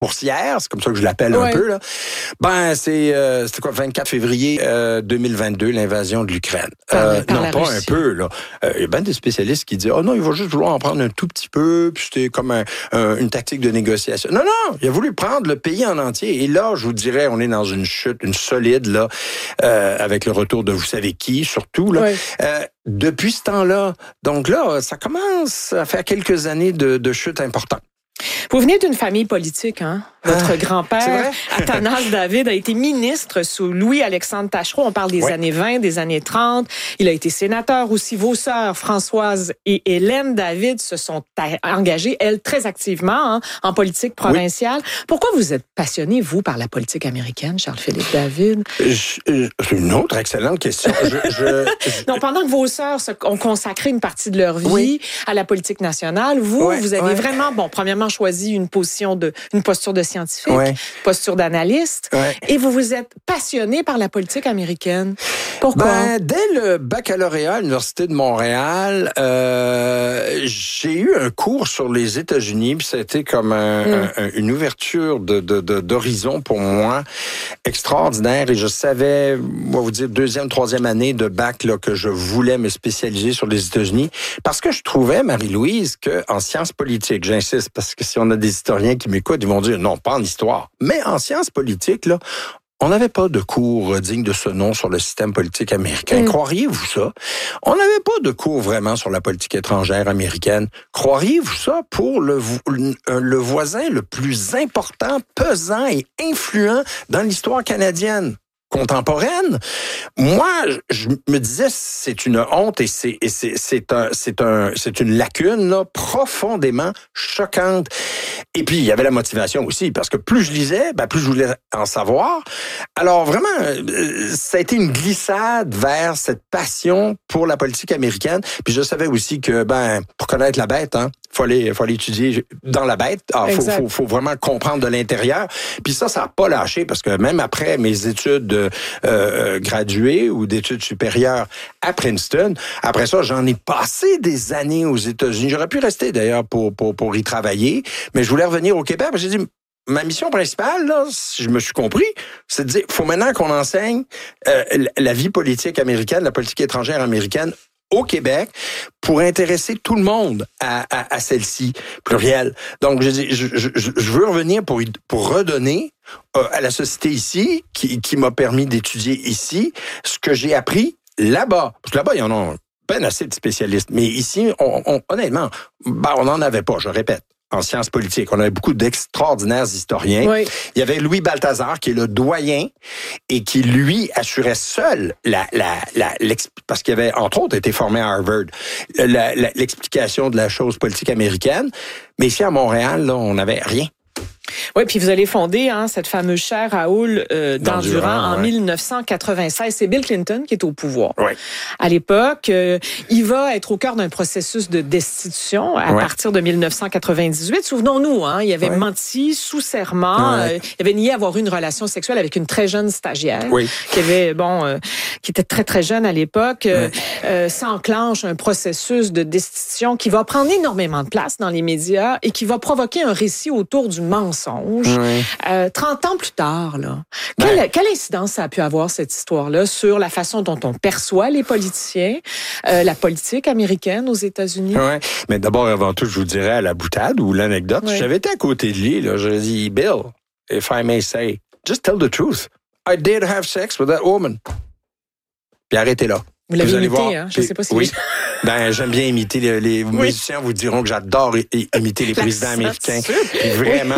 boursière, c'est comme ça que je l'appelle un peu, là. C'était quoi, 24 février 2022, l'invasion de l'Ukraine. Non, pas un peu, là. Il y a bien des spécialistes qui disent, non, il va juste vouloir en prendre un tout petit peu, puis c'était comme une tactique de négociation. Non, il a voulu prendre le pays en entier. Et là, je vous dirais, on est dans une chute, une solide, là, avec le retour de vous savez qui, surtout, là. Depuis ce temps-là. Donc là, ça commence à faire quelques années de chute importante. Vous venez d'une famille politique, hein? Votre grand-père, Athanase David, a été ministre sous Louis-Alexandre Taschereau. On parle des années 20, des années 30. Il a été sénateur aussi. Vos sœurs, Françoise et Hélène David, se sont engagées, elles, très activement en politique provinciale. Pourquoi vous êtes passionné, vous, par la politique américaine, Charles-Philippe David? C'est une autre excellente question. Non, pendant que vos sœurs ont consacré une partie de leur vie à la politique nationale, vous avez vraiment, premièrement, choisi une posture de scientifique, posture d'analyste, et vous vous êtes passionné par la politique américaine. Pourquoi? Dès le baccalauréat à l'Université de Montréal, j'ai eu un cours sur les États-Unis, puis ça a été comme une ouverture d'horizon pour moi extraordinaire, et je savais, on va vous dire, 2e, 3e année de bac, là, que je voulais me spécialiser sur les États-Unis, parce que je trouvais, Marie-Louise, qu'en sciences politiques, j'insiste, parce que si on a des historiens qui m'écoutent, ils vont dire non, pas en histoire. Mais en sciences politiques, là, on n'avait pas de cours digne de ce nom sur le système politique américain. Croiriez-vous ça? On n'avait pas de cours vraiment sur la politique étrangère américaine. Croiriez-vous ça pour le voisin le plus important, pesant et influent dans l'histoire canadienne contemporaine? Moi, je me disais, c'est une honte et c'est une lacune là, profondément choquante. Et puis, il y avait la motivation aussi, parce que plus je lisais, plus je voulais en savoir. Alors, vraiment, ça a été une glissade vers cette passion pour la politique américaine. Puis, je savais aussi que, pour connaître la bête, faut aller étudier dans la bête. Faut vraiment comprendre de l'intérieur. Puis ça n'a pas lâché, parce que même après mes études graduées ou d'études supérieures à Princeton, après ça, j'en ai passé des années aux États-Unis. J'aurais pu rester d'ailleurs pour y travailler, mais je voulais revenir au Québec. J'ai dit, ma mission principale, là, si je me suis compris, c'est de dire, faut maintenant qu'on enseigne la vie politique américaine, la politique étrangère américaine au Québec pour intéresser tout le monde à celle-ci, plurielle. Donc, je veux revenir pour redonner à la société ici, qui m'a permis d'étudier ici, ce que j'ai appris là-bas. Parce que là-bas, il y en a ben assez de spécialistes. Mais ici, honnêtement, on n'en avait pas, je répète. En sciences politiques. On avait beaucoup d'extraordinaires historiens. Oui. Il y avait Louis Balthazar, qui est le doyen, et qui, lui, assurait seul parce qu'il avait, entre autres, été formé à Harvard, l'explication de la chose politique américaine. Mais ici, à Montréal, là, on n'avait rien. Oui, puis vous allez fonder cette fameuse chaire à Hull d'Endurant en 1996. C'est Bill Clinton qui est au pouvoir. Oui. À l'époque, il va être au cœur d'un processus de destitution à partir de 1998. Souvenons-nous, il avait menti sous serment. Il avait nié avoir eu une relation sexuelle avec une très jeune stagiaire qui avait, qui était très, très jeune à l'époque. Ça enclenche un processus de destitution qui va prendre énormément de place dans les médias et qui va provoquer un récit autour du mensonge. 30 ans plus tard, là, quelle incidence ça a pu avoir, cette histoire-là, sur la façon dont on perçoit les politiciens, la politique américaine aux États-Unis? Oui, mais d'abord, avant tout, je vous dirais à la boutade ou l'anecdote, j'avais été à côté de lui, là, je lui ai dit, Bill, if I may say, just tell the truth. I did have sex with that woman. Puis arrêtez là. Vous l'avez imité, hein? Je ne sais pas si... Oui. J'aime bien imiter les musiciens vous diront que j'adore imiter les présidents américains. Vraiment.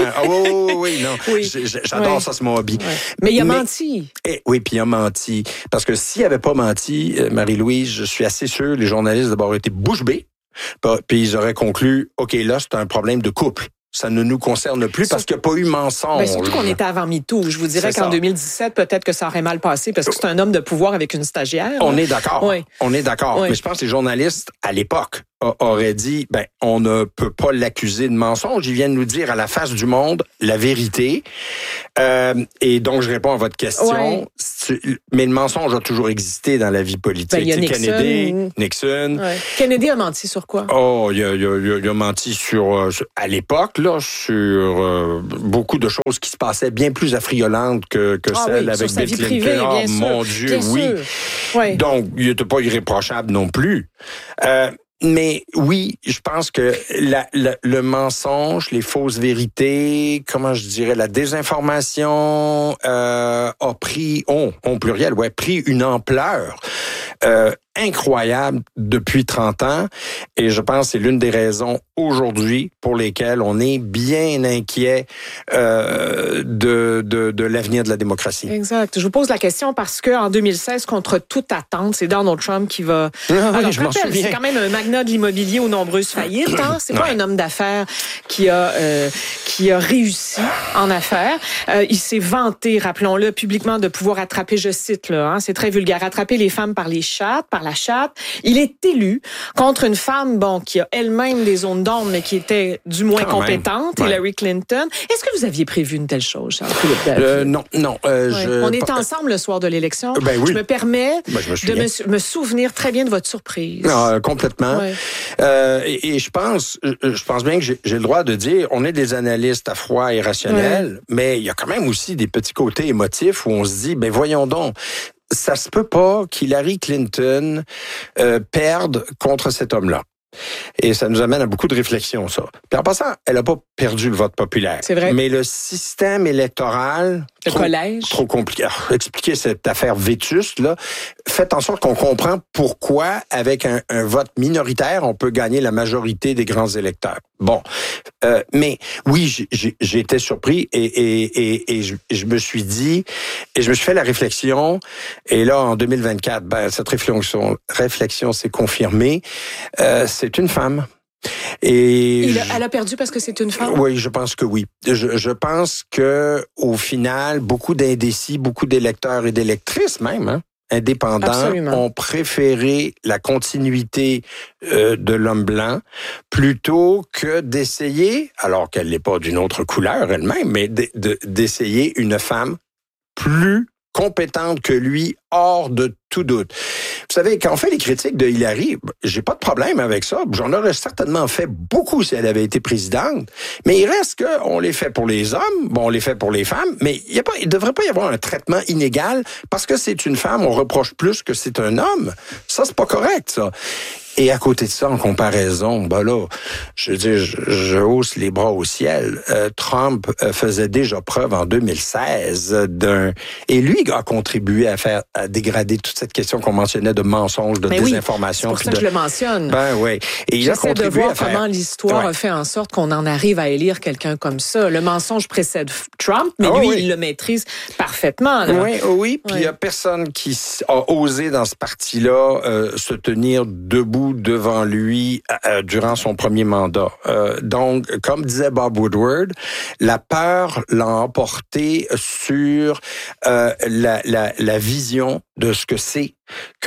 J'adore ça, c'est mon hobby. Ouais. Mais il a menti. Oui, puis il a menti. Parce que s'il n'avait pas menti, Marie-Louise, je suis assez sûr, les journalistes d'abord étaient bouche bée, puis ils auraient conclu, OK, là, c'est un problème de couple. Ça ne nous concerne plus parce qu'il n'y a pas eu mensonge. Ben surtout qu'on était avant MeToo. Je vous dirais qu'en 2017, peut-être que ça aurait mal passé parce que c'est un homme de pouvoir avec une stagiaire. On est d'accord. Oui. On est d'accord. Oui. Mais je pense que les journalistes, à l'époque, aurait dit, on ne peut pas l'accuser de mensonge. Il vient de nous dire à la face du monde la vérité. Et donc, je réponds à votre question. Ouais. Mais le mensonge a toujours existé dans la vie politique. Il y a Nixon. Ouais. Kennedy a menti sur quoi? Il a menti à l'époque, là, sur beaucoup de choses qui se passaient bien plus affriolantes que celles avec Bill Clinton. Privée, mon Dieu, bien oui. Sûr. Ouais. Donc, il n'était pas irréprochable non plus. Mais oui, je pense que le mensonge, les fausses vérités, comment je dirais, la désinformation pris une ampleur incroyable depuis 30 ans. Et je pense que c'est l'une des raisons aujourd'hui pour lesquelles on est bien inquiet de l'avenir de la démocratie. Exact. Je vous pose la question parce que en 2016, contre toute attente, c'est Donald Trump qui va... Alors, je rappelle, c'est quand même un magnat de l'immobilier aux nombreuses faillites. Hein? C'est pas un homme d'affaires qui a réussi en affaires. Il s'est vanté, rappelons-le, publiquement de pouvoir attraper, je cite, c'est très vulgaire, attraper les femmes par la chatte. Il est élu contre une femme, qui a elle-même des zones d'ombre, mais qui était du moins compétente, Hillary Clinton. Est-ce que vous aviez prévu une telle chose, Charles-Philippe David? Non. On était ensemble le soir de l'élection. Oui. Je me permets de me souvenir très bien de votre surprise. Non, complètement. Ouais. Et je pense bien que j'ai le droit de dire, on est des analystes à froid et rationnels, mais il y a quand même aussi des petits côtés émotifs où on se dit, voyons donc, ça se peut pas qu'Hillary Clinton perde contre cet homme-là. Et ça nous amène à beaucoup de réflexions, ça. Puis en passant, elle n'a pas perdu le vote populaire. C'est vrai. Mais le système électoral... Trop compliqué. Alors, expliquer cette affaire vétuste, là. Faites en sorte qu'on comprend pourquoi, avec un vote minoritaire, on peut gagner la majorité des grands électeurs. Bon. Mais oui, j'ai été surpris et je me suis dit, et je me suis fait la réflexion, et là, en 2024, cette réflexion s'est confirmée. C'est une femme. Et elle a perdu parce que c'est une femme? Oui, je pense que oui. Je pense que au final, beaucoup d'indécis, beaucoup d'électeurs et d'électrices même, indépendants, ont préféré la continuité de l'homme blanc plutôt que d'essayer, alors qu'elle n'est pas d'une autre couleur elle-même, mais d'essayer une femme plus compétente que lui, hors de tout doute. Vous savez, quand on fait les critiques de Hillary, j'ai pas de problème avec ça. J'en aurais certainement fait beaucoup si elle avait été présidente. Mais il reste qu'on les fait pour les hommes, on les fait pour les femmes, mais il devrait pas y avoir un traitement inégal parce que c'est une femme, on reproche plus que c'est un homme. Ça, c'est pas correct, ça. Et à côté de ça, en comparaison, je veux dire, je hausse les bras au ciel. Trump faisait déjà preuve en 2016 et lui a contribué à dégrader toute cette question qu'on mentionnait de mensonges, de désinformation. C'est pour ça que je le mentionne. Oui. Et il a contribué de voir comment l'histoire a fait en sorte qu'on en arrive à élire quelqu'un comme ça. Le mensonge précède Trump, mais il le maîtrise parfaitement. Là. Oui. Puis il y a personne qui a osé dans ce parti-là se tenir debout devant lui durant son premier mandat. Donc, comme disait Bob Woodward, la peur l'a emporté sur la vision de ce que c'est que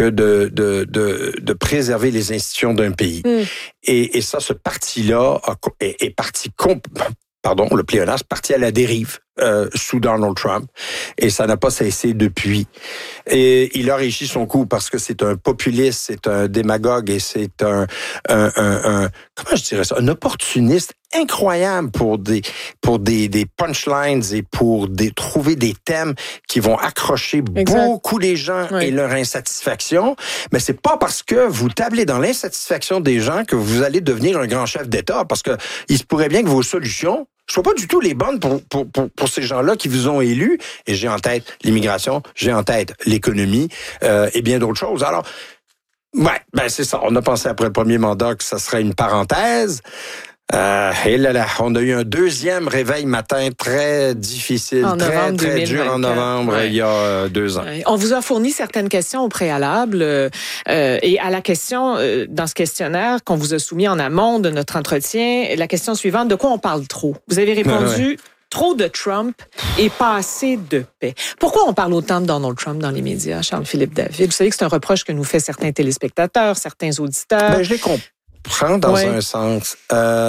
de préserver les institutions d'un pays. Et ça, ce parti-là est parti le pléonasme, parti à la dérive sous Donald Trump. Et ça n'a pas cessé depuis. Et il a réussi son coup parce que c'est un populiste, c'est un démagogue et c'est un comment je dirais ça, un opportuniste incroyable pour des punchlines et pour trouver des thèmes qui vont accrocher beaucoup les gens et leur insatisfaction. Mais c'est pas parce que vous tablez dans l'insatisfaction des gens que vous allez devenir un grand chef d'État, parce que il se pourrait bien que vos solutions soient pas du tout les bonnes pour ces gens-là qui vous ont élus. Et j'ai en tête l'immigration, j'ai en tête l'économie et bien d'autres choses. Alors, c'est ça. On a pensé après le premier mandat que ça serait une parenthèse. Et là, on a eu un deuxième réveil matin très difficile, très dur en novembre, il y a 2 ans. On vous a fourni certaines questions au préalable et à la question dans ce questionnaire qu'on vous a soumis en amont de notre entretien, la question suivante, de quoi on parle trop? Vous avez répondu trop de Trump et pas assez de paix. Pourquoi on parle autant de Donald Trump dans les médias, Charles-Philippe David? Vous savez que c'est un reproche que nous fait certains téléspectateurs, certains auditeurs. Je les comprends. surprend dans un sens.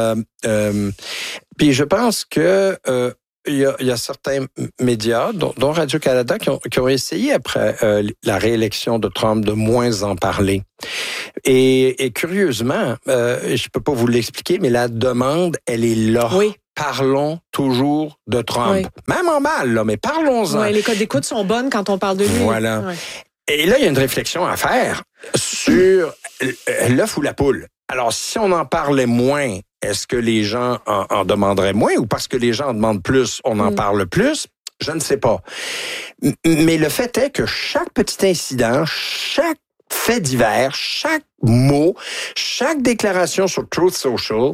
Puis je pense que il y a certains médias, dont Radio-Canada, qui ont essayé après la réélection de Trump de moins en parler. Et curieusement, je peux pas vous l'expliquer, mais la demande, elle est là. Oui. Parlons toujours de Trump. Oui. Même en mal, là, mais parlons-en. Oui, les codes d'écoute sont bonnes quand on parle de lui. Voilà. Ouais. Et là, il y a une réflexion à faire sur l'œuf ou la poule. Alors, si on en parlait moins, est-ce que les gens en demanderaient moins ou parce que les gens en demandent plus, on en parle plus? Je ne sais pas. Mais le fait est que chaque petit incident, chaque fait divers, chaque mot, chaque déclaration sur Truth Social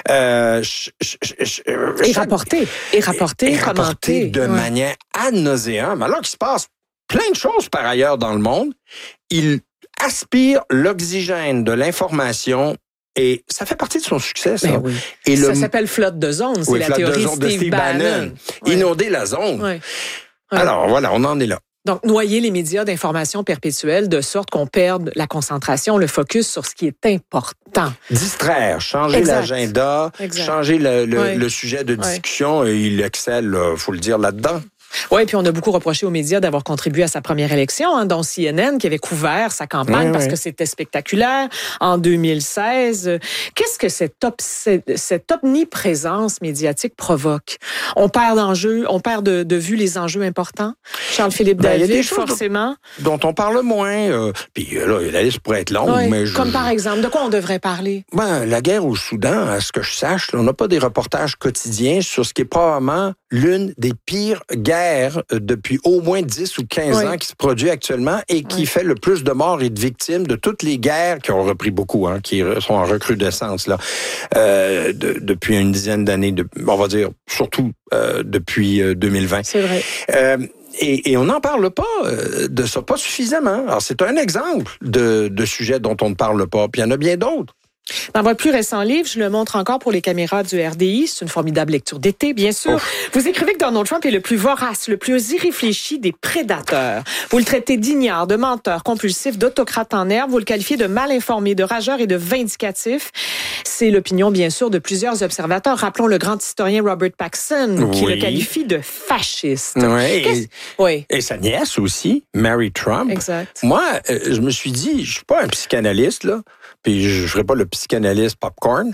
est rapporté, commenté de manière ad nauseam, alors qu'il se passe plein de choses par ailleurs dans le monde. Il aspire l'oxygène de l'information. Et ça fait partie de son succès, ça. Ben oui. Et ça s'appelle flotte de zone. C'est la théorie de Steve Bannon. Oui. Inonder la zone. Oui. Oui. Alors, voilà, on en est là. Donc, noyer les médias d'information perpétuelle de sorte qu'on perde la concentration, le focus sur ce qui est important. Distraire, changer l'agenda, changer le sujet de discussion. Et il excelle, faut le dire, là-dedans. Oui, puis on a beaucoup reproché aux médias d'avoir contribué à sa première élection, dont CNN, qui avait couvert sa campagne parce que c'était spectaculaire en 2016. Qu'est-ce que cette omniprésence médiatique provoque? On perd de vue les enjeux importants. Charles-Philippe David, il y a des forcément. Dont on parle moins. Puis là, la liste pourrait être longue. Mais comme par exemple, de quoi on devrait parler? La guerre au Soudan, à ce que je sache, là, on n'a pas des reportages quotidiens sur ce qui est probablement l'une des pires guerres depuis au moins 10 ou 15 ans qui se produit actuellement et qui fait le plus de morts et de victimes de toutes les guerres qui ont repris beaucoup, qui sont en recrudescence là depuis une dizaine d'années, on va dire surtout depuis 2020. C'est vrai. Et on n'en parle pas de ça, pas suffisamment. Alors c'est un exemple de sujet dont on ne parle pas, puis il y en a bien d'autres. Dans votre plus récent livre, je le montre encore pour les caméras du RDI, c'est une formidable lecture d'été, bien sûr. Vous écrivez que Donald Trump est le plus vorace, le plus irréfléchi des prédateurs. Vous le traitez d'ignare, de menteur compulsif, d'autocrate en herbe. Vous le qualifiez de mal informé, de rageur et de vindicatif. C'est l'opinion, bien sûr, de plusieurs observateurs. Rappelons le grand historien Robert Paxson, qui le qualifie de fasciste. Et sa nièce aussi, Mary Trump. Exact. Moi, je me suis dit, je suis pas un psychanalyste, là. Puis je ferai pas le psychanalyste popcorn.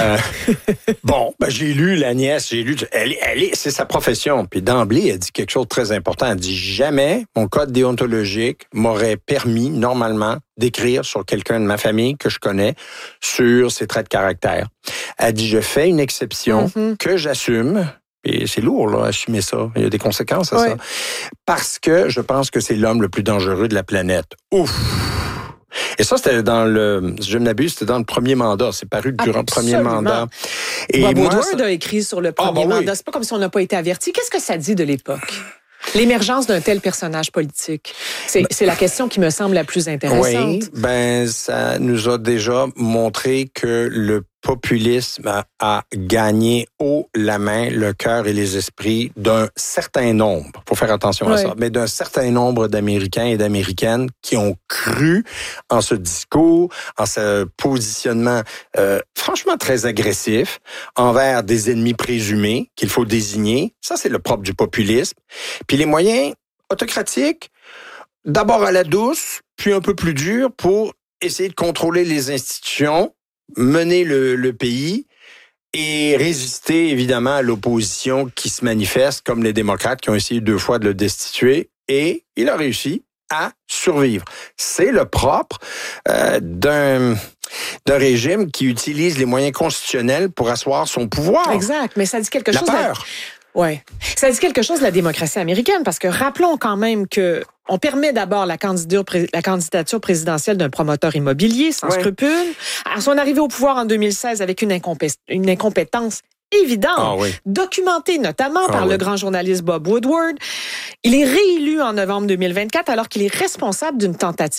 J'ai lu la nièce, c'est sa profession. Puis d'emblée, elle dit quelque chose de très important. Elle dit jamais mon code déontologique m'aurait permis normalement d'écrire sur quelqu'un de ma famille que je connais sur ses traits de caractère. Elle dit je fais une exception que j'assume. Et c'est lourd, là, assumer ça. Il y a des conséquences à ça. Parce que je pense que c'est l'homme le plus dangereux de la planète. Ouf! Et ça, c'était si je ne m'abuse, c'était dans le premier mandat. C'est paru durant le premier mandat. Et Bob Woodward a écrit sur le premier mandat. C'est pas comme si on n'a pas été averti. Qu'est-ce que ça dit de l'époque? L'émergence d'un tel personnage politique. C'est la question qui me semble la plus intéressante. Oui, ça nous a déjà montré que le populisme a gagné haut la main, le cœur et les esprits d'un certain nombre, faut faire attention à ça, mais d'un certain nombre d'Américains et d'Américaines qui ont cru en ce discours, en ce positionnement franchement très agressif envers des ennemis présumés qu'il faut désigner. Ça, c'est le propre du populisme. Puis les moyens autocratiques, d'abord à la douce, puis un peu plus dur pour essayer de contrôler les institutions, mener le pays et résister évidemment à l'opposition qui se manifeste, comme les démocrates qui ont essayé 2 fois de le destituer, et il a réussi à survivre. C'est le propre d'un régime qui utilise les moyens constitutionnels pour asseoir son pouvoir. Exact, mais ça dit quelque chose. La peur. Oui. Ça dit quelque chose de la démocratie américaine, parce que rappelons quand même que on permet d'abord la candidature présidentielle d'un promoteur immobilier sans scrupule. À son arrivée au pouvoir en 2016 avec une incompétence évidente, documentée notamment par le grand journaliste Bob Woodward. Il est réélu en novembre 2024 alors qu'il est responsable d'une tentative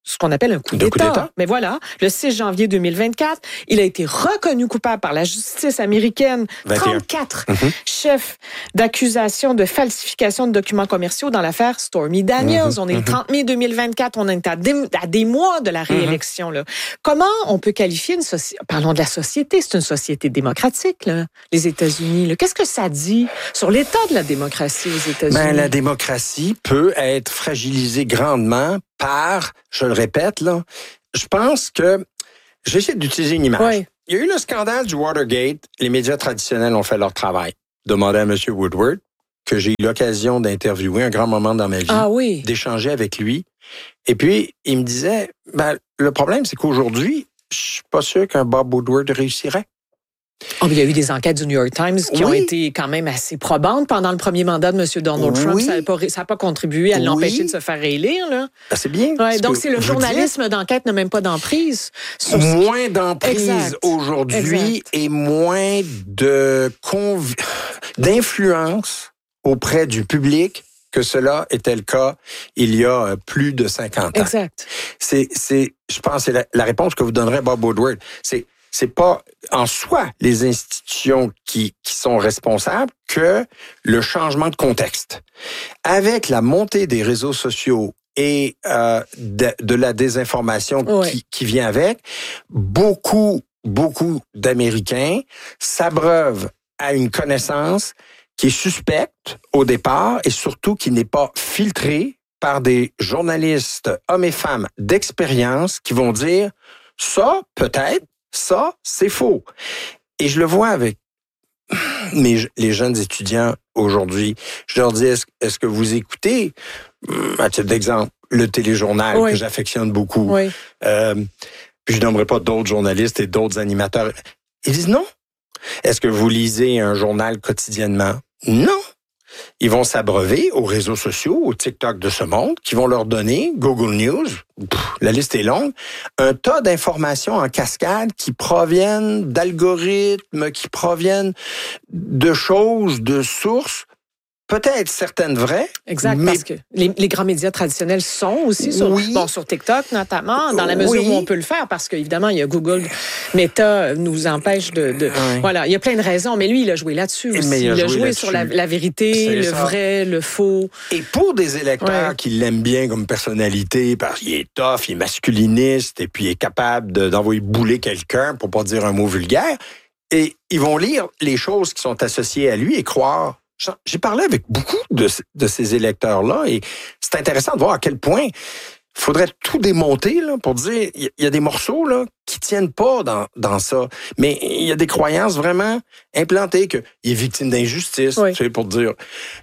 ce qu'on appelle un coup d'État. Mais voilà, le 6 janvier 2024, il a été reconnu coupable par la justice américaine. 34 chefs d'accusation de falsification de documents commerciaux dans l'affaire Stormy Daniels. On est le 30 mai 2024, on est à des mois de la réélection. Là. Comment on peut qualifier une société... Parlons de la société, c'est une société démocratique, là, les États-Unis. Là. Qu'est-ce que ça dit sur l'état de la démocratie aux États-Unis? La démocratie peut être fragilisée grandement par, je le répète, là, je pense que, j'essaie d'utiliser une image. Oui. Il y a eu le scandale du Watergate, les médias traditionnels ont fait leur travail. Demandez à M. Woodward, que j'ai eu l'occasion d'interviewer un grand moment dans ma vie, d'échanger avec lui. Et puis, il me disait, le problème, c'est qu'aujourd'hui, je suis pas sûr qu'un Bob Woodward réussirait. Oh, mais il y a eu des enquêtes du New York Times qui ont été quand même assez probantes pendant le premier mandat de M. Donald Trump. Ça n'a pas contribué à l'empêcher de se faire réélire. Là. C'est bien. Ouais, donc, c'est le journalisme d'enquête n'a même pas d'emprise. Moins d'emprise aujourd'hui et moins d'influence auprès du public que cela était le cas il y a plus de 50 ans. Exact. Je pense que c'est la réponse que vous donnerez Bob Woodward. C'est pas en soi les institutions qui sont responsables que le changement de contexte. Avec la montée des réseaux sociaux et de la désinformation qui vient avec, beaucoup d'Américains s'abreuvent à une connaissance qui est suspecte au départ et surtout qui n'est pas filtrée par des journalistes, hommes et femmes d'expérience qui vont dire « ça, peut-être, ça, c'est faux. » Et je le vois avec les jeunes étudiants aujourd'hui. Je leur dis, est-ce que vous écoutez, à titre d'exemple, le téléjournal que j'affectionne beaucoup? Oui. Puis je nommerai pas d'autres journalistes et d'autres animateurs. Ils disent non. Est-ce que vous lisez un journal quotidiennement? Non. Ils vont s'abreuver aux réseaux sociaux, au TikTok de ce monde, qui vont leur donner, Google News, la liste est longue, un tas d'informations en cascade qui proviennent d'algorithmes, qui proviennent de choses, de sources, peut-être certaines vraies. Exact, parce que les grands médias traditionnels sont aussi sur TikTok notamment, dans la mesure où on peut le faire, parce qu'évidemment, il y a Google, Meta nous empêche de voilà, il y a plein de raisons, mais lui, il a joué là-dessus aussi. Il a joué sur la vérité, le vrai, le faux. Et pour des électeurs qui l'aiment bien comme personnalité, parce qu'il est tough, il est masculiniste, et puis il est capable d'envoyer bouler quelqu'un, pour pas dire un mot vulgaire, et ils vont lire les choses qui sont associées à lui et croire. J'ai parlé avec beaucoup de ces électeurs-là et c'est intéressant de voir à quel point il faudrait tout démonter là, pour dire il y a des morceaux là qui tiennent pas dans ça. Mais il y a des croyances vraiment implantées qu'il est victime d'injustice, tu sais, pour dire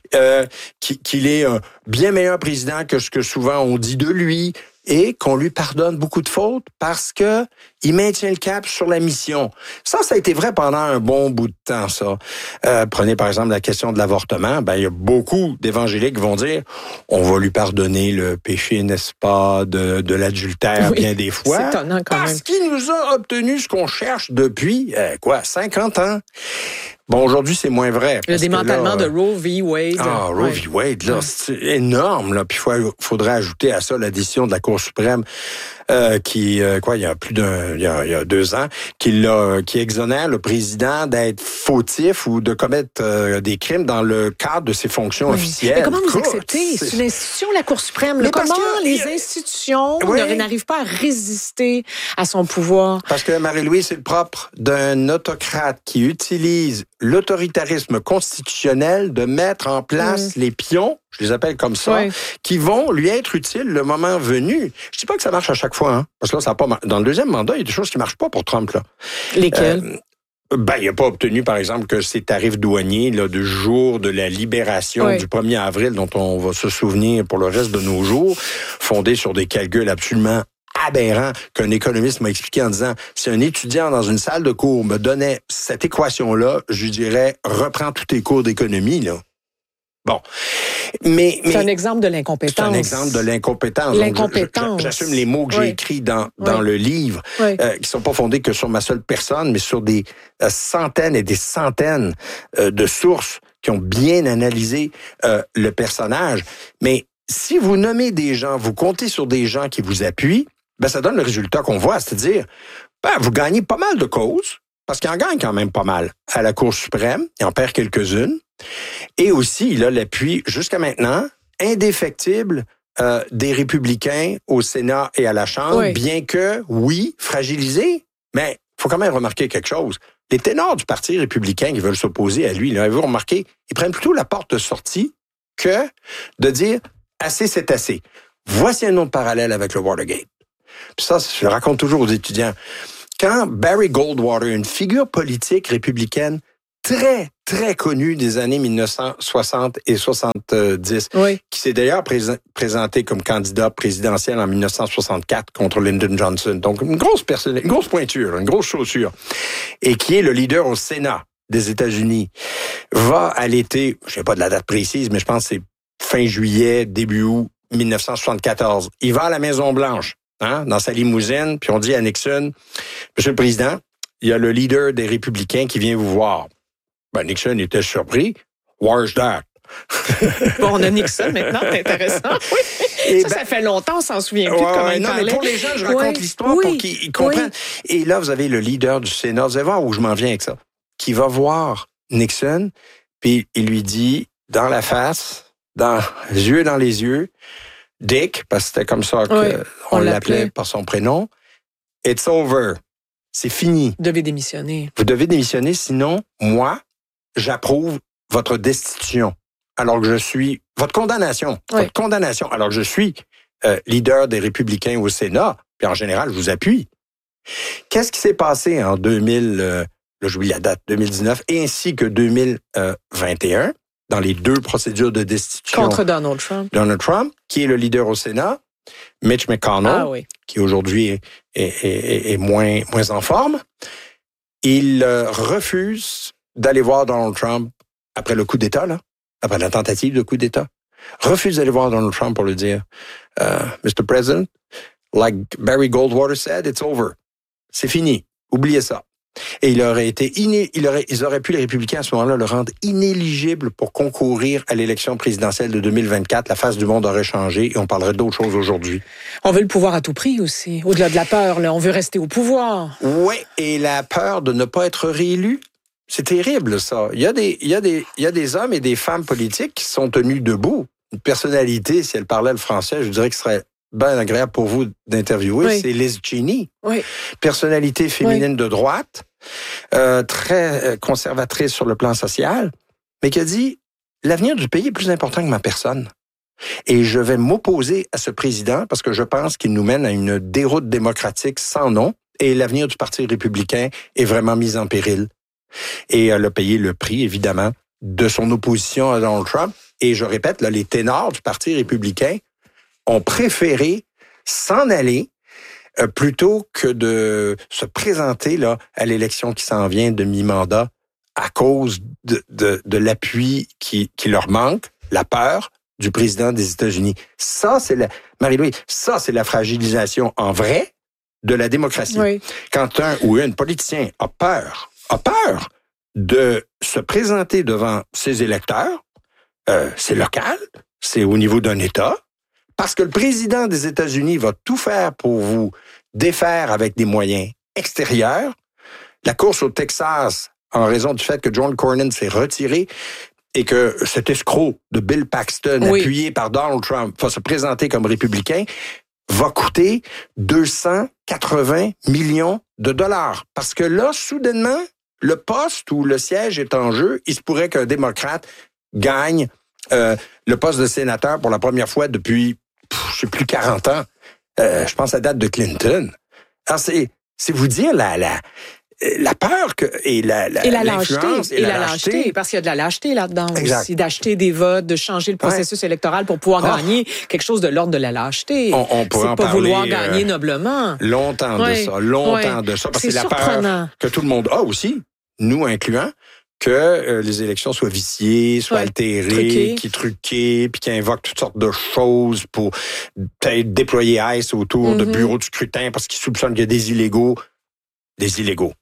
qu'il est un bien meilleur président que ce que souvent on dit de lui. Et qu'on lui pardonne beaucoup de fautes parce que il maintient le cap sur la mission. Ça a été vrai pendant un bon bout de temps, ça. Prenez par exemple la question de l'avortement. Il y a beaucoup d'évangéliques qui vont dire on va lui pardonner le péché, n'est-ce pas, de l'adultère bien des fois. C'est étonnant quand même. Parce qu'il nous a obtenu ce qu'on cherche depuis, 50 ans. Bon, aujourd'hui, c'est moins vrai. Le démantèlement de Roe v. Wade. Roe v. Wade, là, c'est énorme, là. Puis il faudrait ajouter à ça la décision de la Cour suprême il y a 2 ans, qui exonère le président d'être fautif ou de commettre des crimes dans le cadre de ses fonctions officielles. Mais comment vous acceptez? C'est une institution, la Cour suprême. Comment les institutions n'arrivent pas à résister à son pouvoir? Parce que, Marie-Louise, c'est le propre d'un autocrate qui utilise l'autoritarisme constitutionnel de mettre en place les pions, je les appelle comme ça, qui vont lui être utiles le moment venu. Je dis pas que ça marche à chaque fois, hein, parce que là, ça a pas dans le deuxième mandat, il y a des choses qui marchent pas pour Trump, là. Lesquelles? Il n'a pas obtenu, par exemple, que ces tarifs douaniers là, du jour de la libération du 1er avril, dont on va se souvenir pour le reste de nos jours, fondés sur des calculs absolument aberrant qu'un économiste m'a expliqué en disant si un étudiant dans une salle de cours me donnait cette équation-là, je lui dirais reprends tous tes cours d'économie, là. Bon. Mais c'est un exemple de l'incompétence. C'est un exemple de l'incompétence. L'incompétence. J'assume les mots que j'ai écrits dans le livre, qui sont pas fondés que sur ma seule personne, mais sur des centaines et des centaines de sources qui ont bien analysé le personnage. Mais si vous nommez des gens, vous comptez sur des gens qui vous appuient, ben ça donne le résultat qu'on voit, c'est-à-dire, vous gagnez pas mal de causes, parce qu'il en gagne quand même pas mal à la Cour suprême, il en perd quelques-unes, et aussi, il a l'appui, jusqu'à maintenant, indéfectible des républicains au Sénat et à la Chambre, bien que, oui, fragilisés, mais il faut quand même remarquer quelque chose. Les ténors du Parti républicain qui veulent s'opposer à lui, là, vous remarquez, ils prennent plutôt la porte de sortie que de dire « assez, c'est assez ». Voici un autre parallèle avec le Watergate. Puis ça, je le raconte toujours aux étudiants. Quand Barry Goldwater, une figure politique républicaine très, très connue des années 1960 et 70, qui s'est d'ailleurs présenté comme candidat présidentiel en 1964 contre Lyndon Johnson. Donc, une grosse pointure, une grosse chaussure. Et qui est le leader au Sénat des États-Unis, va à l'été, je sais pas de la date précise, mais je pense que c'est fin juillet, début août 1974. Il va à la Maison-Blanche, dans sa limousine, puis on dit à Nixon, « Monsieur le Président, il y a le leader des Républicains qui vient vous voir. » Ben, Nixon était surpris. « Where's that? » Bon, on a Nixon maintenant, c'est intéressant. Oui. Et ça fait longtemps, on s'en souvient plus de comment il parlait. Mais pour les gens, je raconte l'histoire pour qu'ils comprennent. Et là, vous avez le leader du Sénat, vous allez voir où je m'en viens avec ça, qui va voir Nixon, puis il lui dit, dans la face, les yeux dans les yeux, Dick, parce que c'était comme ça qu'on l'appelait par son prénom, « It's over. C'est fini. » Vous devez démissionner. Vous devez démissionner, sinon, moi, j'approuve votre destitution. Alors que je suis... Votre condamnation, alors que je suis leader des Républicains au Sénat, puis en général, je vous appuie. Qu'est-ce qui s'est passé en 2000, là j'oublie la date, 2019, ainsi que 2021, dans les deux procédures de destitution... Contre Donald Trump. Donald Trump, qui est le leader au Sénat, Mitch McConnell, qui aujourd'hui est moins en forme, il refuse d'aller voir Donald Trump après le coup d'État, après la tentative de coup d'État. Refuse d'aller voir Donald Trump pour lui dire Mr. President, like Barry Goldwater said, it's over. C'est fini. Oubliez ça. Et ils auraient pu, les républicains à ce moment-là, le rendre inéligible pour concourir à l'élection présidentielle de 2024. La face du monde aurait changé et on parlerait d'autres choses aujourd'hui. On veut le pouvoir à tout prix aussi. Au-delà de la peur, on veut rester au pouvoir. Oui, et la peur de ne pas être réélu. C'est terrible, ça. Il y a des hommes et des femmes politiques qui sont tenus debout. Une personnalité, si elle parlait le français, je dirais que ce serait bien agréable pour vous d'interviewer, c'est Liz Cheney. Oui. Personnalité féminine de droite, très conservatrice sur le plan social, mais qui a dit « L'avenir du pays est plus important que ma personne. Et je vais m'opposer à ce président parce que je pense qu'il nous mène à une déroute démocratique sans nom et l'avenir du Parti républicain est vraiment mis en péril. » Et elle a payé le prix, évidemment, de son opposition à Donald Trump. Et je répète, là, les ténors du Parti républicain ont préféré s'en aller plutôt que de se présenter là à l'élection qui s'en vient de mi-mandat à cause de l'appui qui leur manque, la peur du président des États-Unis. Ça, c'est Marie-Louise, ça, c'est la fragilisation en vrai de la démocratie. Oui. Quand un ou une politicien a peur de se présenter devant ses électeurs, c'est local, c'est au niveau d'un État, parce que le président des États-Unis va tout faire pour vous défaire avec des moyens extérieurs. La course au Texas, en raison du fait que John Cornyn s'est retiré et que cet escroc de Bill Paxton, appuyé par Donald Trump, va se présenter comme républicain, va coûter 280 millions de dollars. Parce que là, soudainement, le poste ou le siège est en jeu. Il se pourrait qu'un démocrate gagne le poste de sénateur pour la première fois depuis, je sais plus, 40 ans. Je pense à la date de Clinton. Alors, c'est vous dire la peur et la lâcheté. Et la lâcheté, parce qu'il y a de la lâcheté là-dedans aussi, d'acheter des votes, de changer le processus électoral pour pouvoir gagner quelque chose de l'ordre de la lâcheté. On pourrait en pas parler, vouloir gagner noblement. Longtemps de ça, parce que c'est la peur que tout le monde a aussi, nous incluant, que les élections soient viciées, soient altérées, truquées, puis qui invoquent toutes sortes de choses pour peut-être déployer ICE autour de bureaux de scrutin parce qu'ils soupçonnent qu'il y a des illégaux. Des illégaux.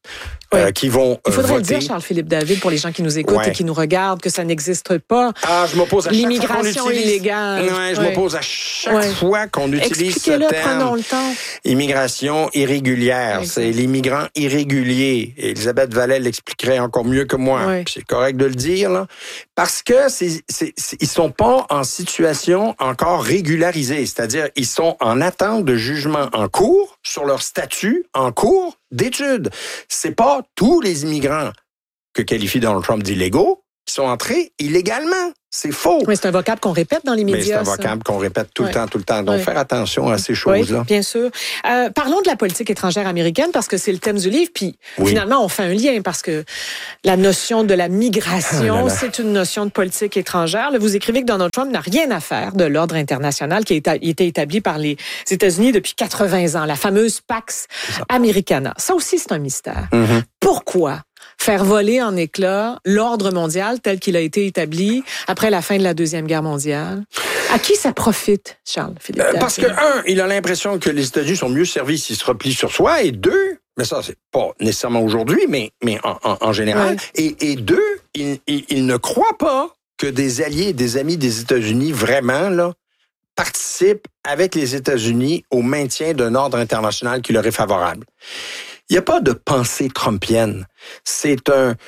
qui vont Il faudrait voter. le dire, Charles-Philippe David, pour les gens qui nous écoutent et qui nous regardent, que ça n'existe pas. Je m'oppose à chaque fois qu'on l'immigration utilise. illégale. Ouais, je m'oppose à chaque fois qu'on utilise ce terme. Prenons le temps. Immigration irrégulière. Exact. C'est l'immigrant irrégulier. Elisabeth Vallet l'expliquerait encore mieux que moi. Oui. C'est correct de le dire, là. Parce que ils sont pas en situation encore régularisée. C'est-à-dire, ils sont en attente de jugement en cours sur leur statut en cours d'études. C'est pas tous les immigrants que qualifie Donald Trump d'illégaux qui sont entrés illégalement. C'est faux. Mais c'est un vocable qu'on répète dans les médias. Mais c'est un vocable qu'on répète tout le temps. Donc, faire attention à ces choses-là. Oui, bien sûr. Parlons de la politique étrangère américaine parce que c'est le thème du livre. Puis, finalement, on fait un lien parce que la notion de la migration, c'est une notion de politique étrangère. Là, vous écrivez que Donald Trump n'a rien à faire de l'ordre international qui a été établi par les États-Unis depuis 80 ans, la fameuse Pax Americana. Ça aussi, c'est un mystère. Mm-hmm. Pourquoi faire voler en éclats l'ordre mondial tel qu'il a été établi après la fin de la Deuxième Guerre mondiale? À qui ça profite, Charles-Philippe? Parce que, il a l'impression que les États-Unis sont mieux servis s'ils se replient sur soi, et deux, mais ça, c'est pas nécessairement aujourd'hui, mais en général, et deux, il ne croit pas que des alliés et des amis des États-Unis, vraiment, là, participent avec les États-Unis au maintien d'un ordre international qui leur est favorable. Il n'y a pas de pensée trumpienne. C'est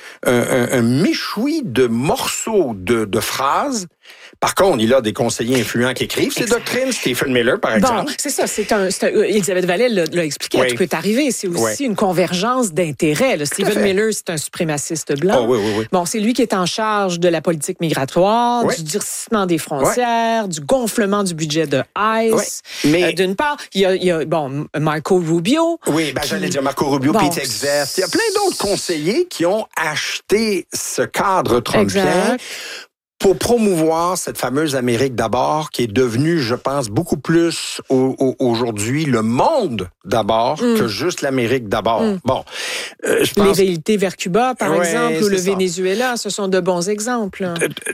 un méchoui de morceaux de phrases. Par contre, il a des conseillers influents qui écrivent ces doctrines. Stephen Miller, par exemple. Bon, c'est ça. Elisabeth Vallet l'a expliqué à tout peut arriver. C'est aussi une convergence d'intérêts. Stephen Miller, c'est un suprémaciste blanc. Oui. Bon, c'est lui qui est en charge de la politique migratoire, du durcissement des frontières, du gonflement du budget de ICE. Mais d'une part, il y a Marco Rubio. Oui, j'allais dire Marco Rubio, Pete Hegseth. Il y a plein d'autres conseillers qui ont acheté ce cadre trumpien pour promouvoir cette fameuse Amérique d'abord, qui est devenue, je pense, beaucoup plus aujourd'hui le monde d'abord que juste l'Amérique d'abord. Bon, je pense... Les velléités vers Cuba, par exemple, ou le Venezuela, ce sont de bons exemples.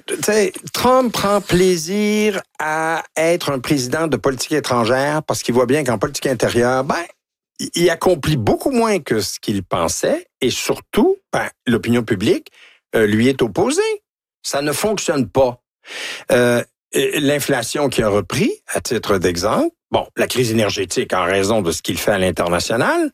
Trump prend plaisir à être un président de politique étrangère parce qu'il voit bien qu'en politique intérieure, il accomplit beaucoup moins que ce qu'il pensait et surtout, l'opinion publique lui est opposée. Ça ne fonctionne pas. L'inflation qui a repris, à titre d'exemple, la crise énergétique en raison de ce qu'il fait à l'international,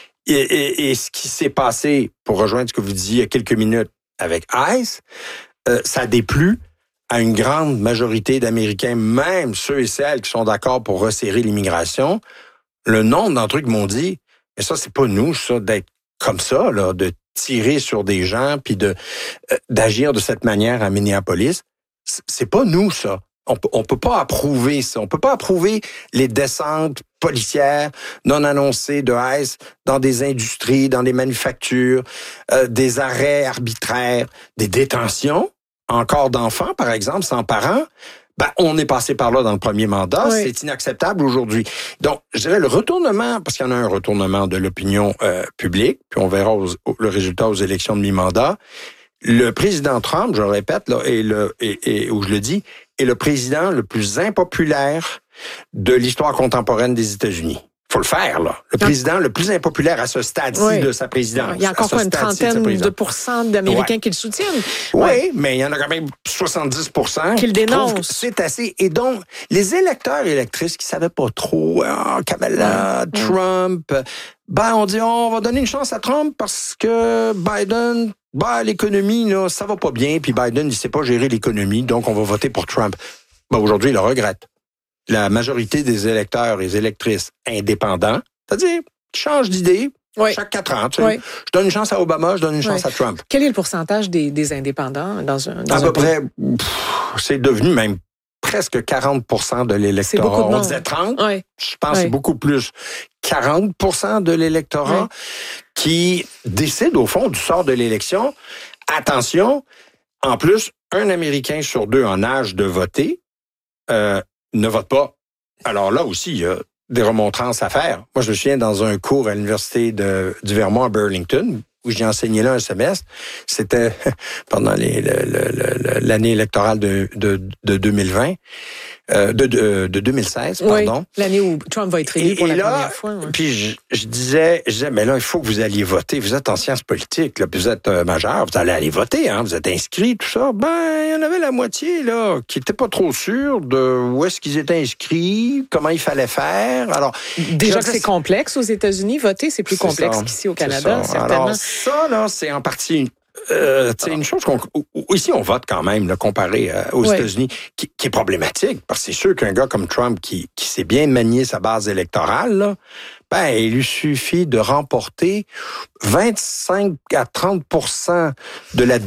et ce qui s'est passé, pour rejoindre ce que vous disiez il y a quelques minutes avec ICE, ça déplut à une grande majorité d'Américains, même ceux et celles qui sont d'accord pour resserrer l'immigration. Le nombre d'entre eux qui m'ont dit, mais ça, c'est pas nous, ça, d'être comme ça, là, de tirer sur des gens puis d'agir de cette manière à Minneapolis. C'est pas nous, ça. On peut pas approuver ça. On peut pas approuver les descentes policières non annoncées de ICE dans des industries, dans des manufactures, des arrêts arbitraires, des détentions, encore d'enfants, par exemple, sans parents. On est passé par là dans le premier mandat. Oui. C'est inacceptable aujourd'hui. Donc, je dirais le retournement, parce qu'il y en a un retournement de l'opinion publique, puis on verra le résultat aux élections de mi-mandat. Le président Trump, je le répète, là, où je le dis, est le président le plus impopulaire de l'histoire contemporaine des États-Unis. Faut le faire, là. Le président le plus impopulaire à ce stade-ci de sa présidence. Il y a encore une trentaine de pourcents d'Américains qui le soutiennent. Oui, mais il y en a quand même 70% qui le dénoncent. C'est assez. Et donc, les électeurs et électrices qui savaient pas trop, Kamala, Trump, on dit, on va donner une chance à Trump parce que Biden, l'économie, là, ça va pas bien, puis Biden, il sait pas gérer l'économie, donc on va voter pour Trump. Aujourd'hui, il le regrette. La majorité des électeurs et électrices indépendants, c'est-à-dire qui changent d'idée chaque 4 ans. Je donne une chance à Obama, je donne une chance à Trump. Quel est le pourcentage des indépendants dans un à peu près, c'est devenu même presque 40% de l'électorat. On disait 30, je pense que c'est beaucoup plus. 40% de l'électorat qui décide au fond du sort de l'élection. Attention, en plus, un Américain sur 2 en âge de voter ne vote pas. Alors là aussi, il y a des remontrances à faire. Moi, je me souviens dans un cours à l'Université du Vermont à Burlington, où j'ai enseigné là un semestre. C'était pendant l'année électorale de 2020. de 2016, pardon. Oui, l'année où Trump va être élu pour la première fois. Ouais. Puis je disais, mais là, il faut que vous alliez voter. Vous êtes en sciences politiques, là, puis vous êtes majeur, vous allez aller voter, hein, vous êtes inscrits, tout ça. Ben, il y en avait la moitié, là, qui n'étaient pas trop sûrs de où est-ce qu'ils étaient inscrits, comment il fallait faire. Alors, déjà que c'est complexe aux États-Unis, voter, c'est plus complexe qu'ici au Canada, certainement. Alors, ça, là, c'est en partie une chose ici on vote quand même là, comparé aux États-Unis qui est problématique parce que c'est sûr qu'un gars comme Trump qui sait bien manier sa base électorale là, ben il lui suffit de remporter 25 à 30% de la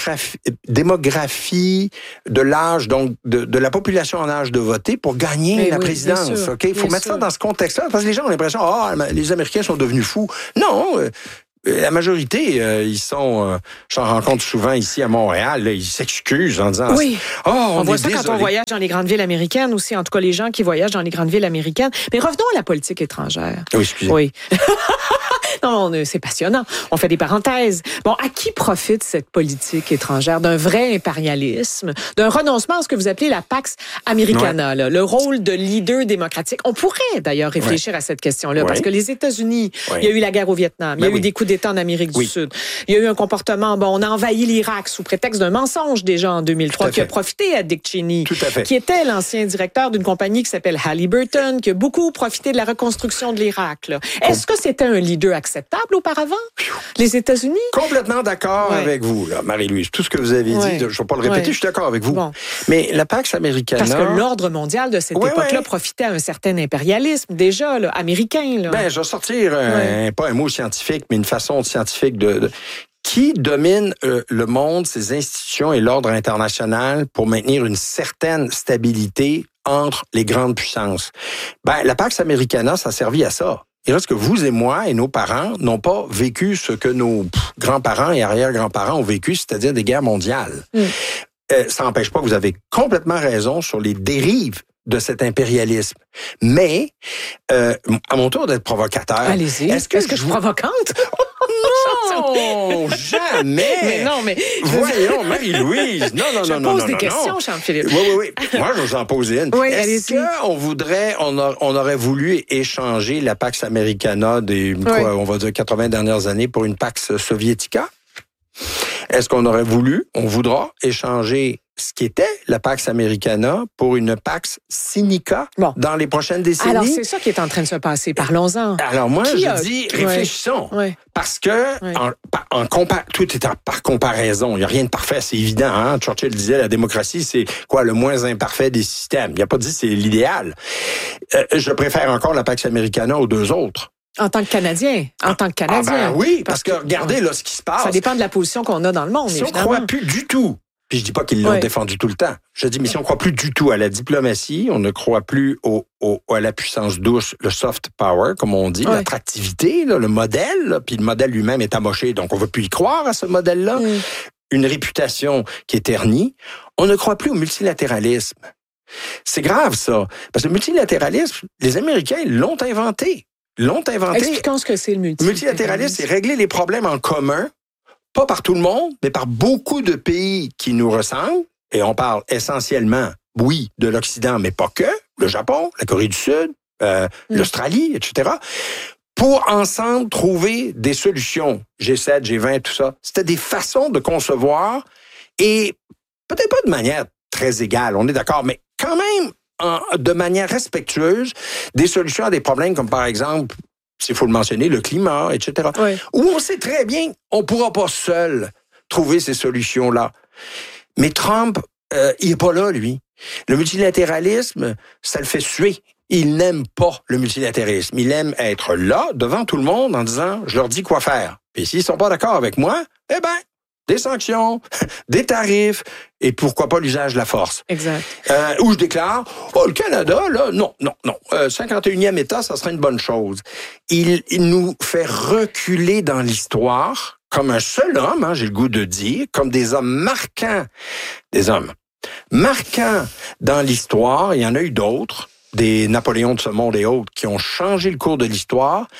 démographie de l'âge donc de la population en âge de voter pour gagner la présidence. OK, il faut mettre ça dans ce contexte-là parce que les gens ont l'impression les Américains sont devenus fous. Non. La majorité, ils sont, j'en rencontre souvent ici à Montréal, là, ils s'excusent en disant on voit ça quand on voyage dans les grandes villes américaines aussi, en tout cas les gens qui voyagent dans les grandes villes américaines. Mais revenons à la politique étrangère. Oui, excusez. Oui. Non, c'est passionnant. On fait des parenthèses. Bon, à qui profite cette politique étrangère d'un vrai impérialisme, d'un renoncement à ce que vous appelez la Pax Americana, là, le rôle de leader démocratique? On pourrait d'ailleurs réfléchir à cette question-là, parce que les États-Unis, il y a eu la guerre au Vietnam, il y a eu des coups d'État en Amérique du Sud, il y a eu un comportement, on a envahi l'Irak sous prétexte d'un mensonge déjà en 2003, qui a profité à Dick Cheney, qui était l'ancien directeur d'une compagnie qui s'appelle Halliburton, qui a beaucoup profité de la reconstruction de l'Irak. Là. Est-ce que c'était un leader acceptable auparavant, les États-Unis? Complètement d'accord avec vous, là, Marie-Louise. Tout ce que vous avez dit, je ne vais pas le répéter, je suis d'accord avec vous. Bon. Mais la Pax Americana... Parce que l'ordre mondial de cette époque-là profitait à un certain impérialisme, déjà, là, américain. Là. Ben, je vais sortir, pas un mot scientifique, mais une façon scientifique qui domine le monde, ses institutions et l'ordre international pour maintenir une certaine stabilité entre les grandes puissances. Ben, la Pax Americana, ça a servi à ça. Il reste que vous et moi et nos parents n'ont pas vécu ce que nos grands-parents et arrière-grands-parents ont vécu, c'est-à-dire des guerres mondiales. Ça n'empêche pas que vous avez complètement raison sur les dérives de cet impérialisme. Mais, à mon tour d'être provocateur... Allez-y. Est-ce que je suis provocante? Non, jamais. Mais non, mais... Voyons, Marie-Louise. Non. Je pose des questions, Jean-Philippe. Oui. Moi, je vous en pose une. Est-ce qu'on aurait voulu échanger la Pax Americana on va dire 80 dernières années pour une Pax Sovietica? Est-ce qu'on voudra échanger ce qui était la Pax Americana pour une Pax Sinica dans les prochaines décennies? Alors, c'est ça qui est en train de se passer. Parlons-en. Alors, moi, je dis, réfléchissons. Parce que tout est par comparaison. Il n'y a rien de parfait, c'est évident. Hein? Churchill disait, la démocratie, c'est le moins imparfait des systèmes. Il n'a pas dit c'est l'idéal. Je préfère encore la Pax Americana aux deux autres. En tant que Canadien. Oui, parce que regardez là ce qui se passe. Ça dépend de la position qu'on a dans le monde, évidemment. Si on ne croit plus du tout, puis je dis pas qu'ils l'ont défendu tout le temps, je dis, mais si on ne croit plus du tout à la diplomatie, on ne croit plus à la puissance douce, le soft power, comme on dit, l'attractivité, là, le modèle, là, puis le modèle lui-même est amoché, donc on ne veut plus y croire à ce modèle-là. Une réputation qui est ternie. On ne croit plus au multilatéralisme. C'est grave, ça. Parce que le multilatéralisme, les Américains l'ont inventé. Expliquons ce que c'est le multilatéralisme. Le multilatéralisme, c'est régler les problèmes en commun, pas par tout le monde, mais par beaucoup de pays qui nous ressemblent. Et on parle essentiellement, de l'Occident, mais pas que, le Japon, la Corée du Sud, l'Australie, etc., pour ensemble trouver des solutions. G7, G20, tout ça. C'était des façons de concevoir, et peut-être pas de manière très égale, on est d'accord, mais quand même, de manière respectueuse, des solutions à des problèmes comme, par exemple, s'il faut le mentionner, le climat, etc., où on sait très bien on ne pourra pas seul trouver ces solutions-là. Mais Trump, il n'est pas là, lui. Le multilatéralisme, ça le fait suer. Il n'aime pas le multilatéralisme. Il aime être là, devant tout le monde, en disant « je leur dis quoi faire ». Puis s'ils ne sont pas d'accord avec moi, des sanctions, des tarifs, et pourquoi pas l'usage de la force. Exact. Où je déclare, le Canada, là, non. 51e État, ça serait une bonne chose. Il nous fait reculer dans l'histoire, comme un seul homme, j'ai le goût de dire, comme des hommes marquants. Des hommes marquants dans l'histoire, il y en a eu d'autres, des Napoléons de ce monde et autres, qui ont changé le cours de l'histoire.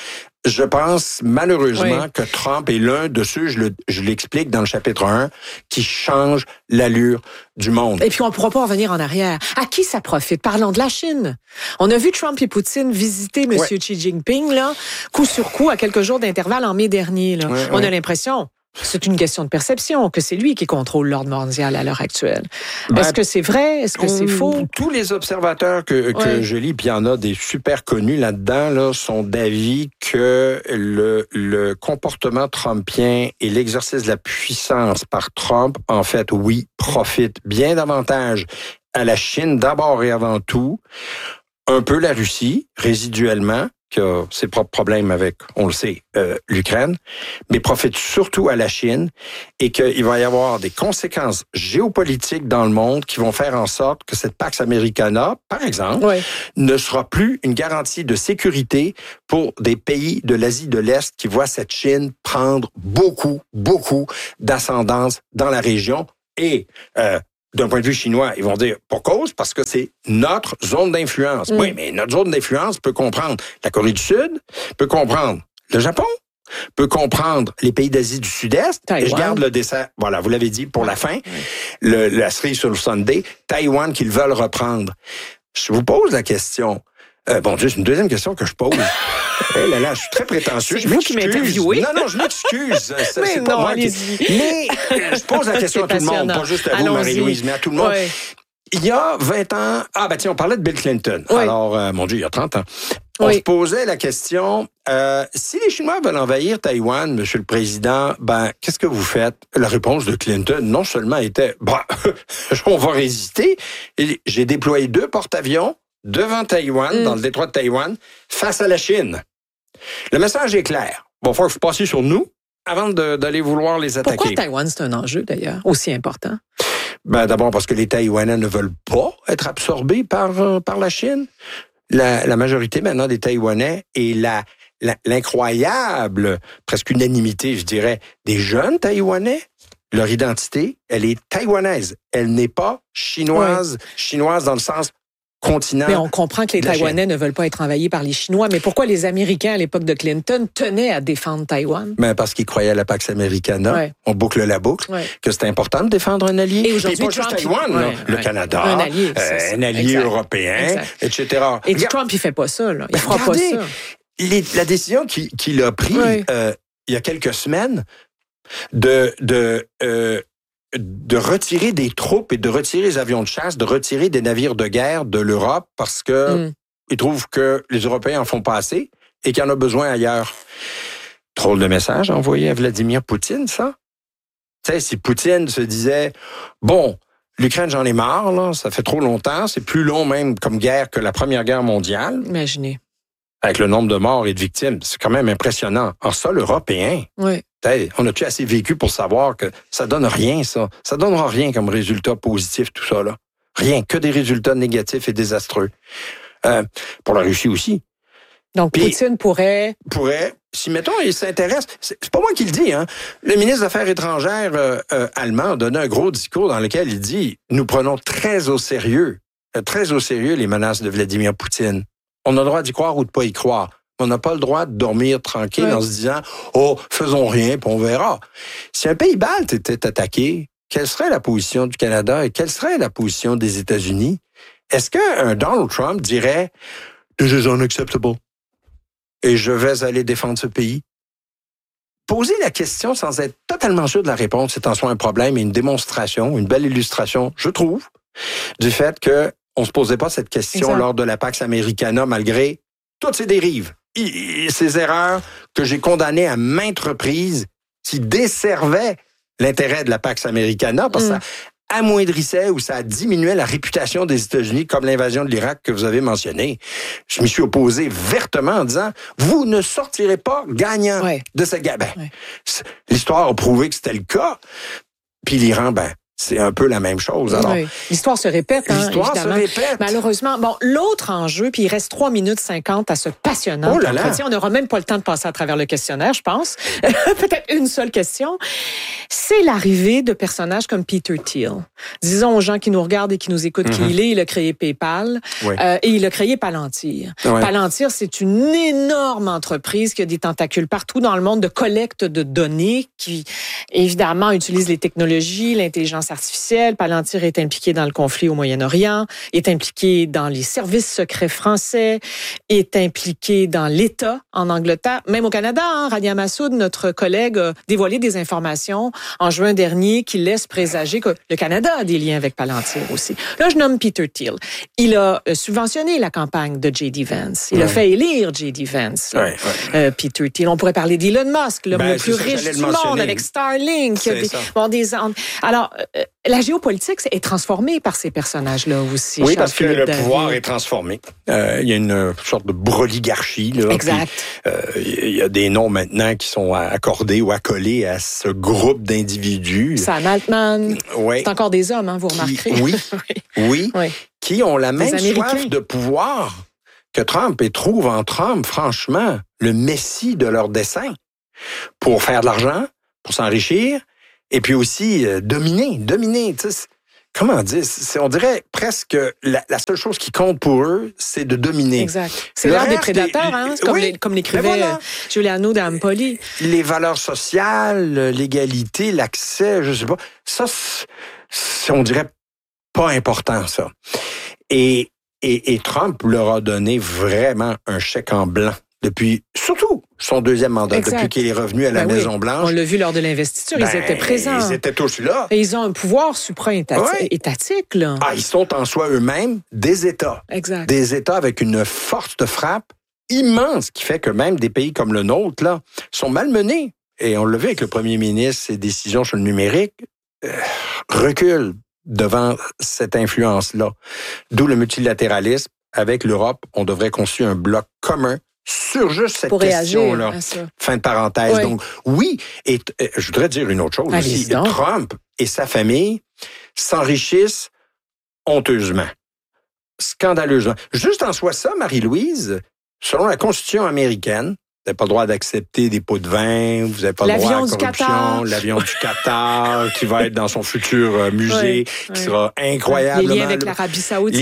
Je pense malheureusement que Trump est l'un de ceux, je l'explique dans le chapitre 1, qui change l'allure du monde. Et puis on ne pourra pas revenir en arrière. À qui ça profite? Parlons de la Chine. On a vu Trump et Poutine visiter M. Xi Jinping, là, coup sur coup, à quelques jours d'intervalle en mai dernier. Là. On a l'impression... C'est une question de perception, que c'est lui qui contrôle l'ordre mondial à l'heure actuelle. Est-ce que c'est vrai? Est-ce que c'est faux? Tous les observateurs que je lis, puis il y en a des super connus là-dedans, là, sont d'avis que le comportement trumpien et l'exercice de la puissance par Trump, en fait, oui, profite bien davantage à la Chine, d'abord et avant tout, un peu la Russie, résiduellement, qui a ses propres problèmes avec, on le sait, l'Ukraine, mais profite surtout à la Chine et qu'il va y avoir des conséquences géopolitiques dans le monde qui vont faire en sorte que cette Pax Americana, par exemple, ne sera plus une garantie de sécurité pour des pays de l'Asie de l'Est qui voient cette Chine prendre beaucoup d'ascendance dans la région et... d'un point de vue chinois, ils vont dire pour cause, parce que c'est notre zone d'influence. Oui, mais notre zone d'influence peut comprendre la Corée du Sud, peut comprendre le Japon, peut comprendre les pays d'Asie du Sud-Est. Taïwan. Et je garde le dessert, voilà, vous l'avez dit pour la fin, la cerise sur le sundae, Taïwan qu'ils veulent reprendre. Je vous pose la question. Bon, juste une deuxième question que je pose. Eh là, je suis très prétentieux. C'est vous qui m'interviewez. Non, je m'excuse. Mais non, moi allez-y. Mais je pose la question à tout le monde, pas juste à vous, Marie-Louise, mais à tout le monde. Il y a 20 ans... Ah, tiens, on parlait de Bill Clinton. Alors, mon Dieu, il y a 30 ans. On se posait la question, si les Chinois veulent envahir Taïwan, Monsieur le Président, qu'est-ce que vous faites? La réponse de Clinton, non seulement était, on va résister. Et j'ai déployé 2 porte-avions devant Taïwan, dans le détroit de Taïwan, face à la Chine. Le message est clair. Bon, il faut que vous passiez sur nous avant d'aller vouloir les attaquer. Pourquoi Taïwan, c'est un enjeu, d'ailleurs, aussi important? D'abord parce que les Taïwanais ne veulent pas être absorbés par la Chine. La majorité maintenant des Taïwanais et l'incroyable, presque unanimité, je dirais, des jeunes Taïwanais, leur identité, elle est taïwanaise. Elle n'est pas chinoise dans le sens continent. Mais on comprend que les Taïwanais ne veulent pas être envahis par les Chinois. Mais pourquoi les Américains, à l'époque de Clinton, tenaient à défendre Taïwan? Parce qu'ils croyaient à la Pax Americana. On boucle la boucle. Que c'était important de défendre un allié. Et aujourd'hui, pas juste Taïwan, le Canada, un allié européen, etc. Et Trump, il fait pas ça. Là. Il fera pas ça. La décision qu'il a prise il y a quelques semaines de retirer des troupes et de retirer les avions de chasse, de retirer des navires de guerre de l'Europe parce que ils trouvent que les Européens en font pas assez et qu'il y en a besoin ailleurs. Drôle de message envoyé à Vladimir Poutine, ça. Tu sais, si Poutine se disait, bon, l'Ukraine, j'en ai marre, là, ça fait trop longtemps, c'est plus long même comme guerre que la Première Guerre mondiale. Imaginez. Avec le nombre de morts et de victimes, c'est quand même impressionnant. En ça, l'Européen, on a-tu assez vécu pour savoir que ça donne rien, ça? Ça donnera rien comme résultat positif, tout ça, là. Rien, que des résultats négatifs et désastreux. Pour la Russie aussi. Donc, Poutine pourrait, si, mettons, il s'intéresse... C'est pas moi qui le dis, hein. Le ministre des Affaires étrangères allemand a donné un gros discours dans lequel il dit « Nous prenons très au sérieux les menaces de Vladimir Poutine. On a le droit d'y croire ou de pas y croire. On n'a pas le droit de dormir tranquille en se disant « Oh, faisons rien, puis on verra. » Si un pays balte était attaqué, quelle serait la position du Canada et quelle serait la position des États-Unis? Est-ce qu'un Donald Trump dirait « This is unacceptable et je vais aller défendre ce pays? » Poser la question sans être totalement sûr de la réponse, c'est en soi un problème et une démonstration, une belle illustration, je trouve, du fait que on se posait pas cette question lors de la Pax Americana, malgré toutes ces dérives, ces erreurs que j'ai condamnées à maintes reprises, qui desservaient l'intérêt de la Pax Americana, parce que ça amoindrissait ou ça diminuait la réputation des États-Unis, comme l'invasion de l'Irak que vous avez mentionnée. Je m'y suis opposé vertement en disant, vous ne sortirez pas gagnant de cette guerre. L'histoire a prouvé que c'était le cas. Puis l'Iran, c'est un peu la même chose. Alors, oui. L'histoire se répète, l'histoire évidemment. se répète. Malheureusement, bon, l'autre enjeu, puis il reste 3 minutes 50 à ce passionnant entretien. On n'aura même pas le temps de passer à travers le questionnaire, je pense. Peut-être une seule question. C'est l'arrivée de personnages comme Peter Thiel. Disons aux gens qui nous regardent et qui nous écoutent qui il est. Il a créé PayPal et il a créé Palantir. Ouais. Palantir, c'est une énorme entreprise qui a des tentacules partout dans le monde de collecte de données qui, évidemment, utilise les technologies, l'intelligence artificielle. Palantir est impliqué dans le conflit au Moyen-Orient, est impliqué dans les services secrets français, est impliqué dans l'État en Angleterre, même au Canada. Rania Massoud, notre collègue, a dévoilé des informations en juin dernier qui laissent présager que le Canada a des liens avec Palantir aussi. Là, je nomme Peter Thiel. Il a subventionné la campagne de J.D. Vance. Il a fait élire J.D. Vance, Peter Thiel. On pourrait parler d'Elon Musk, l'homme le plus riche du monde, avec Starlink. Alors, la géopolitique est transformée par ces personnages-là aussi. Oui, parce que le pouvoir est transformé. Il y a une sorte de broligarchie. Là, exact. Il y a des noms maintenant qui sont accordés ou accolés à ce groupe d'individus. Sam Altman. Oui. C'est encore des hommes, vous remarquerez. Oui. Qui ont la même soif de pouvoir que Trump et trouvent en Trump, franchement, le messie de leur dessein pour faire de l'argent, pour s'enrichir, et puis aussi dominer. Comment dire? On dirait presque la seule chose qui compte pour eux, c'est de dominer. Exact. C'est l'art des prédateurs, comme l'écrivait Giuliano d'Ampoli. Les valeurs sociales, l'égalité, l'accès, je sais pas. Ça, on dirait pas important, ça. Et Trump leur a donné vraiment un chèque en blanc depuis, surtout, son deuxième mandat, depuis qu'il est revenu à la Maison-Blanche. On l'a vu lors de l'investiture, ils étaient présents. Ils étaient tous là. Et ils ont un pouvoir supra-étatique, là. Ils sont en soi eux-mêmes des États. Exact. Des États avec une force de frappe immense qui fait que même des pays comme le nôtre, là, sont malmenés. Et on l'a vu avec le premier ministre, ses décisions sur le numérique reculent devant cette influence-là. D'où le multilatéralisme. Avec l'Europe, on devrait construire un bloc commun sur juste cette question-là. Fin de parenthèse. Donc, oui, et je voudrais dire une autre chose aussi. Trump et sa famille s'enrichissent honteusement, scandaleusement. Juste en soi ça, Marie-Louise, selon la Constitution américaine, vous n'avez pas le droit d'accepter des pots de vin, vous n'avez pas le droit à la corruption, l'avion du Qatar qui va être dans son futur musée, qui sera incroyablement... Les liens avec l'Arabie Saoudite.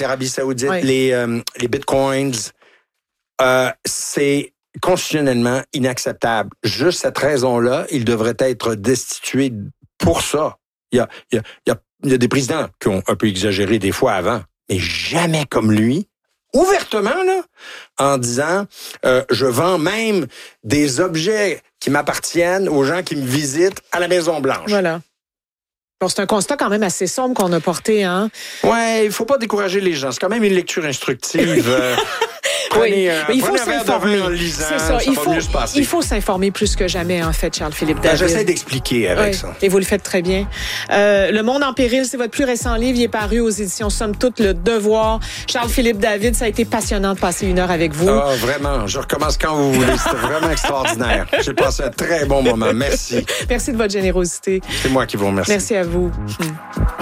Les bitcoins... c'est constitutionnellement inacceptable. Juste cette raison-là, il devrait être destitué pour ça. Il y a des présidents qui ont un peu exagéré des fois avant, mais jamais comme lui, ouvertement, là, en disant je vends même des objets qui m'appartiennent aux gens qui me visitent à la Maison-Blanche. Voilà. Bon, c'est un constat quand même assez sombre qu'on a porté, hein? Ouais, il faut pas décourager les gens. C'est quand même une lecture instructive. Il faut s'informer. C'est ça. Il faut s'informer plus que jamais, en fait, Charles-Philippe David. J'essaie d'expliquer avec ça. Et vous le faites très bien. Le Monde en péril, c'est votre plus récent livre. Il est paru aux éditions Somme toute, Le Devoir. Charles-Philippe David, ça a été passionnant de passer 1 heure avec vous. Ah, vraiment. Je recommence quand vous voulez. C'était vraiment extraordinaire. J'ai passé un très bon moment. Merci. Merci de votre générosité. C'est moi qui vous remercie. Merci à vous.